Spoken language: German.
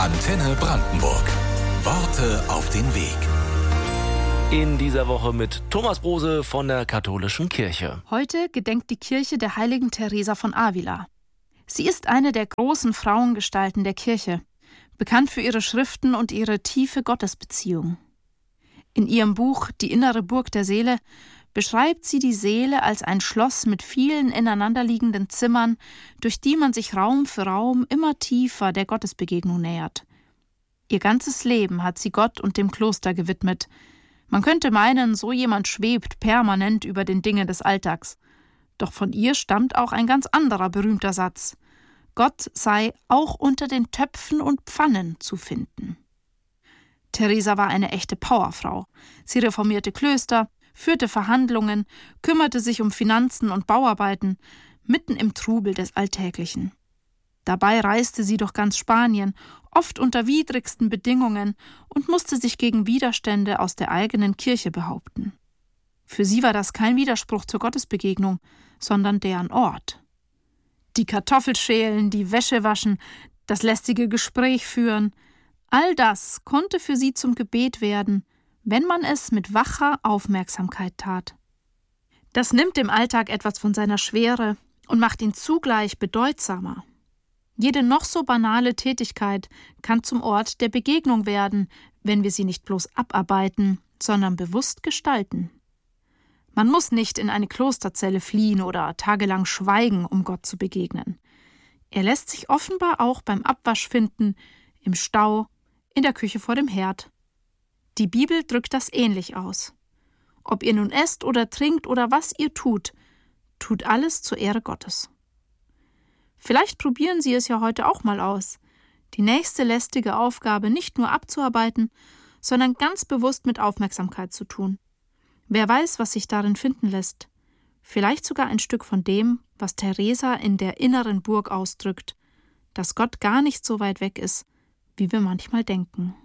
Antenne Brandenburg. Worte auf den Weg. In dieser Woche mit Thomas Brose von der Katholischen Kirche. Heute gedenkt die Kirche der heiligen Teresa von Avila. Sie ist eine der großen Frauengestalten der Kirche, bekannt für ihre Schriften und ihre tiefe Gottesbeziehung. In ihrem Buch »Die innere Burg der Seele« beschreibt sie die Seele als ein Schloss mit vielen ineinanderliegenden Zimmern, durch die man sich Raum für Raum immer tiefer der Gottesbegegnung nähert. Ihr ganzes Leben hat sie Gott und dem Kloster gewidmet. Man könnte meinen, so jemand schwebt permanent über den Dingen des Alltags. Doch von ihr stammt auch ein ganz anderer berühmter Satz: Gott sei auch unter den Töpfen und Pfannen zu finden. Teresa war eine echte Powerfrau. Sie reformierte Klöster, führte Verhandlungen, kümmerte sich um Finanzen und Bauarbeiten, mitten im Trubel des Alltäglichen. Dabei reiste sie durch ganz Spanien, oft unter widrigsten Bedingungen, und musste sich gegen Widerstände aus der eigenen Kirche behaupten. Für sie war das kein Widerspruch zur Gottesbegegnung, sondern deren Ort. Die Kartoffel schälen, die Wäsche waschen, das lästige Gespräch führen, all das konnte für sie zum Gebet werden, wenn man es mit wacher Aufmerksamkeit tat. Das nimmt dem Alltag etwas von seiner Schwere und macht ihn zugleich bedeutsamer. Jede noch so banale Tätigkeit kann zum Ort der Begegnung werden, wenn wir sie nicht bloß abarbeiten, sondern bewusst gestalten. Man muss nicht in eine Klosterzelle fliehen oder tagelang schweigen, um Gott zu begegnen. Er lässt sich offenbar auch beim Abwasch finden, im Stau, in der Küche vor dem Herd. Die Bibel drückt das ähnlich aus. Ob ihr nun esst oder trinkt oder was ihr tut, tut alles zur Ehre Gottes. Vielleicht probieren Sie es ja heute auch mal aus, die nächste lästige Aufgabe nicht nur abzuarbeiten, sondern ganz bewusst mit Aufmerksamkeit zu tun. Wer weiß, was sich darin finden lässt. Vielleicht sogar ein Stück von dem, was Teresa in der inneren Burg ausdrückt, dass Gott gar nicht so weit weg ist, wie wir manchmal denken.